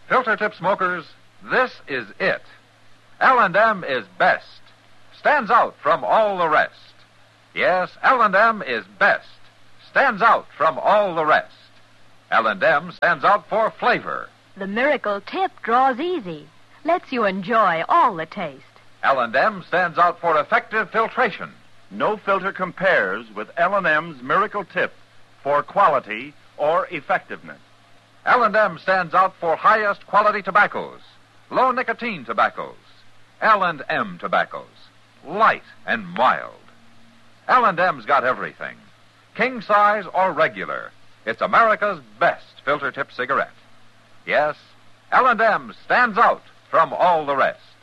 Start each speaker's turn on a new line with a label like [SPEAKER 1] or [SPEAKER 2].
[SPEAKER 1] Filter tip smokers, this is it. L&M is best. Stands out from all the rest. Yes, L&M is best. Stands out from all the rest. L&M stands out for flavor.
[SPEAKER 2] The Miracle Tip draws easy. Lets you enjoy all the taste.
[SPEAKER 1] L&M stands out for effective filtration.
[SPEAKER 3] No filter compares with L&M's Miracle Tip for quality or effectiveness.
[SPEAKER 1] L&M stands out for highest quality tobaccos, low nicotine tobaccos, L&M tobaccos, light and mild. L&M's got everything, king size or regular. It's America's best filter tip cigarette. Yes, L&M stands out from all the rest.